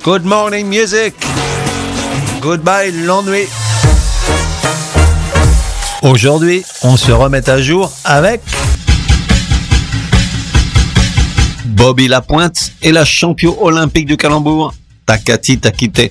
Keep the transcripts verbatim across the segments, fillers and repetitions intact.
Good morning music. Goodbye l'ennui. Aujourd'hui, on se remet à jour avec Bobby Lapointe et la championne olympique du calembour, Takati Takite.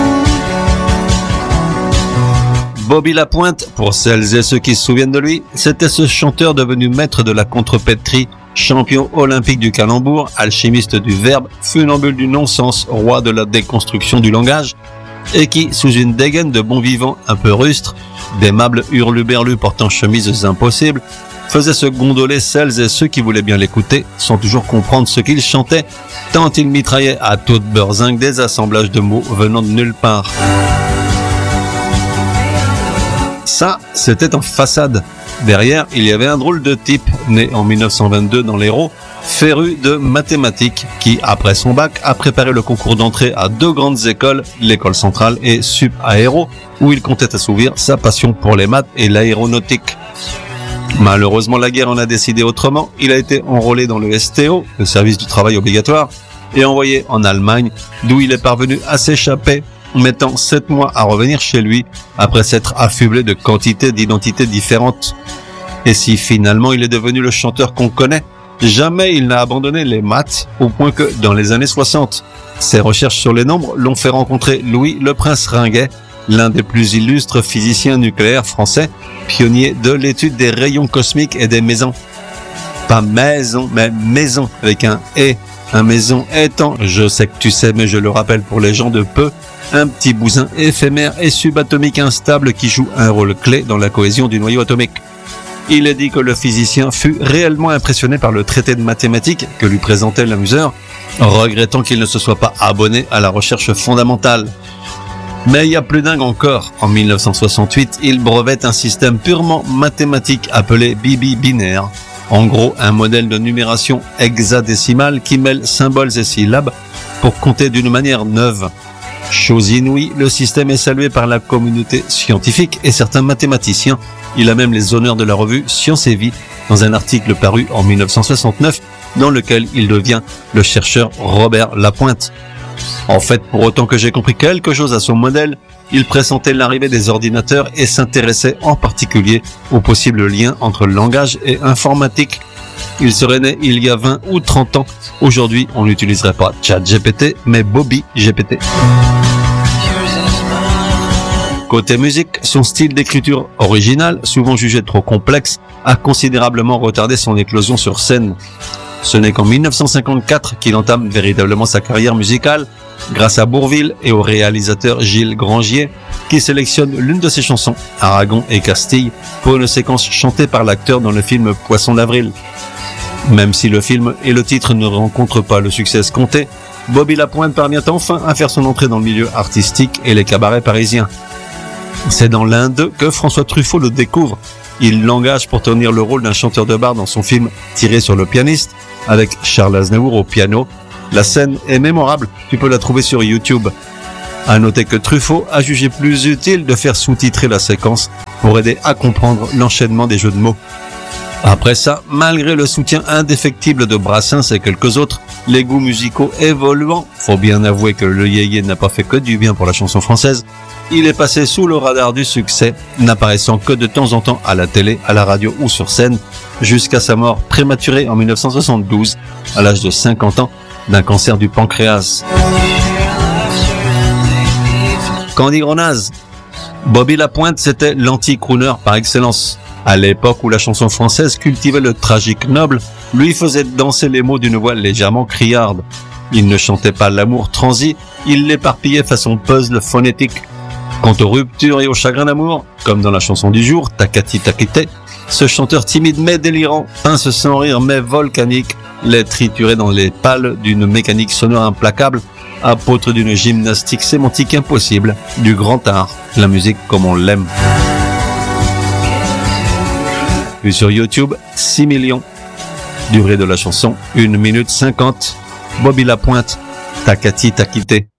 Bobby Lapointe, pour celles et ceux qui se souviennent de lui, c'était ce chanteur devenu maître de la contrepétrie, champion olympique du calembour, alchimiste du verbe, funambule du non-sens, roi de la déconstruction du langage, et qui, sous une dégaine de bon vivant un peu rustre, d'aimable hurluberlu portant chemises impossibles, faisait se gondoler celles et ceux qui voulaient bien l'écouter, sans toujours comprendre ce qu'il chantait, tant il mitraillait à toute beurzingue des assemblages de mots venant de nulle part. Ça, c'était en façade. Derrière, il y avait un drôle de type, né en dix-neuf cent vingt-deux dans l'Hérault, féru de mathématiques, qui, après son bac, a préparé le concours d'entrée à deux grandes écoles, l'école centrale et Sup Aéro, où il comptait assouvir sa passion pour les maths et l'aéronautique. Malheureusement, la guerre en a décidé autrement. Il a été enrôlé dans le S T O, le service du travail obligatoire, et envoyé en Allemagne, d'où il est parvenu à s'échapper, mettant sept mois à revenir chez lui, après s'être affublé de quantités d'identités différentes. Et si finalement il est devenu le chanteur qu'on connaît, jamais il n'a abandonné les maths, au point que, dans les années soixante, ses recherches sur les nombres l'ont fait rencontrer Louis le Prince Ringuet, l'un des plus illustres physiciens nucléaires français, pionnier de l'étude des rayons cosmiques et des mésons. Pas maison, mais maison, avec un « et ». Un maison étant, je sais que tu sais, mais je le rappelle pour les gens de peu, un petit bousin éphémère et subatomique instable qui joue un rôle clé dans la cohésion du noyau atomique. Il est dit que le physicien fut réellement impressionné par le traité de mathématiques que lui présentait l'amuseur, regrettant qu'il ne se soit pas abonné à la recherche fondamentale. Mais il y a plus dingue encore. En dix-neuf cent soixante-huit, il brevette un système purement mathématique appelé Bibi-binaire. En gros, un modèle de numération hexadécimale qui mêle symboles et syllabes pour compter d'une manière neuve. Chose inouïe, le système est salué par la communauté scientifique et certains mathématiciens. Il a même les honneurs de la revue Science et Vie dans un article paru en dix-neuf cent soixante-neuf dans lequel il devient le chercheur Robert Lapointe. En fait, pour autant que j'ai compris quelque chose à son modèle, il pressentait l'arrivée des ordinateurs et s'intéressait en particulier aux possibles liens entre langage et informatique. Il serait né il y a vingt ou trente ans. Aujourd'hui, on n'utiliserait pas ChatGPT, mais Bobby G P T. Côté musique, son style d'écriture original, souvent jugé trop complexe, a considérablement retardé son éclosion sur scène. Ce n'est qu'en dix-neuf cent cinquante-quatre qu'il entame véritablement sa carrière musicale, grâce à Bourvil et au réalisateur Gilles Grangier, qui sélectionne l'une de ses chansons, Aragon et Castille, pour une séquence chantée par l'acteur dans le film Poisson d'avril. Même si le film et le titre ne rencontrent pas le succès escompté, Bobby Lapointe parvient enfin à faire son entrée dans le milieu artistique et les cabarets parisiens. C'est dans l'un d'eux que François Truffaut le découvre. Il l'engage pour tenir le rôle d'un chanteur de bar dans son film Tiré sur le pianiste, avec Charles Aznavour au piano. La scène est mémorable, tu peux la trouver sur YouTube. À noter que Truffaut a jugé plus utile de faire sous-titrer la séquence pour aider à comprendre l'enchaînement des jeux de mots. Après ça, malgré le soutien indéfectible de Brassens et quelques autres, les goûts musicaux évoluant, faut bien avouer que le yéyé n'a pas fait que du bien pour la chanson française, il est passé sous le radar du succès, n'apparaissant que de temps en temps à la télé, à la radio ou sur scène, jusqu'à sa mort prématurée en dix-neuf cent soixante-douze, à l'âge de cinquante ans, d'un cancer du pancréas. Candy Grenaz. Bobby Lapointe, c'était l'anti-crooner par excellence. À l'époque où la chanson française cultivait le tragique noble, lui faisait danser les mots d'une voix légèrement criarde. Il ne chantait pas l'amour transi, il l'éparpillait façon puzzle phonétique. Quant aux ruptures et au chagrin d'amour, comme dans la chanson du jour, Takati Takite, ce chanteur timide mais délirant, pince sans rire mais volcanique, les triturait dans les pales d'une mécanique sonore implacable, apôtre d'une gymnastique sémantique impossible, du grand art, la musique comme on l'aime. Vu sur YouTube, six millions. Durée de la chanson, une minute cinquante. Bobby Lapointe, Takati Takite.